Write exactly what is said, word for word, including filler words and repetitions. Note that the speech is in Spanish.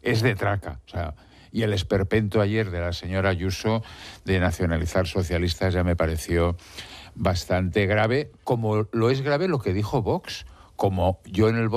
es de traca. O sea, y el esperpento ayer de la señora Ayuso de nacionalizar socialistas ya me pareció bastante grave, como lo es grave lo que dijo Vox, como yo en el